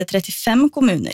ved 35 kommuner.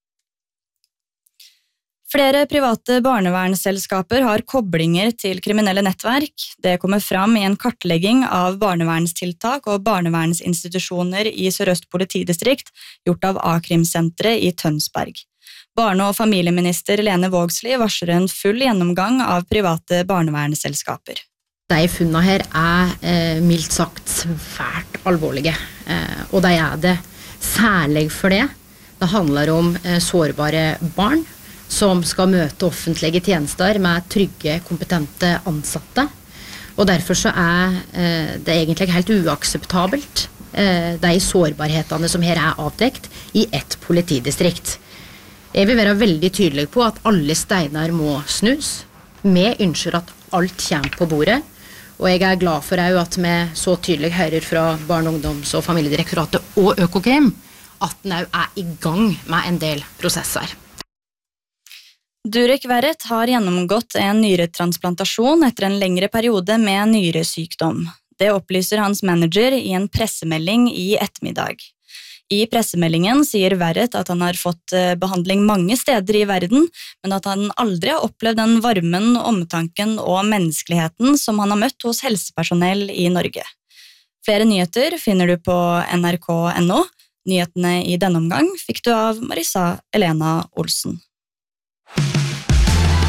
Flere private barnevernsselskaper har koblinger til kriminelle nettverk. Det kommer fram i en kartlegging av barnevernstiltak og barnevernsinstitusjoner i Sør-Øst politidistrikt, gjort av A-krimsenteret i Tønsberg. Barne- og familieminister Lene Vågslid varsler en full gjennomgang av private barnevernsselskaper. De funnene her mildt sagt svært alvorlige, og de det særlig for det. Det handler om sårbare barn, som skal møte offentlige tjenester med trygge, kompetente ansatte. Og derfor så det egentlig helt uakseptabelt, de sårbarhetene som her avdekt i ett politidistrikt. Jeg vil være veldig tydelig på at alle steiner må snus. Vi ønsker at alt kommer på bordet, og jeg glad for at vi så tydelig hører fra Barne-, ungdoms- og familiedirektoratet og Økokrim at den i gang med en del prosesser. Durek Verret har gjennomgått en nyretransplantasjon etter en lengre periode med nyresykdom. Det opplyser hans manager i en pressemelding i ettermiddag. I pressemeldingen sier Verret at han har fått behandling mange steder i verden, men at han aldri har opplevd den varmen, omtanken og menneskeligheten som han har møtt hos helsepersonell i Norge. Flere nyheter finner du på nrk.no. Nyhetene i denne omgang fikk du av Marisa Elena Olsen.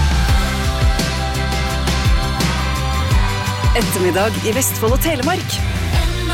Ettermiddag i Vestfold og Telemark.